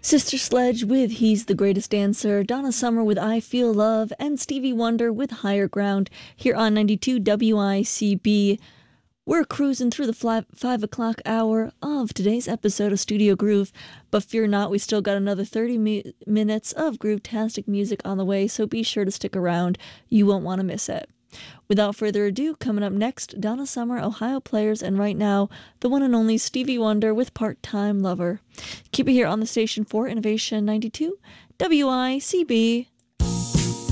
Sister Sledge with He's the Greatest Dancer, Donna Summer with I Feel Love, and Stevie Wonder with Higher Ground here on 92 WICB. We're cruising through the 5 o'clock hour of today's episode of Studio Groove, but fear not, we still got another 30 minutes of groove-tastic music on the way, so be sure to stick around. You won't want to miss it. Without further ado, coming up next, Donna Summer, Ohio Players, and right now, the one and only Stevie Wonder with Part-Time Lover. Keep it here on the station for Innovation 92 WICB.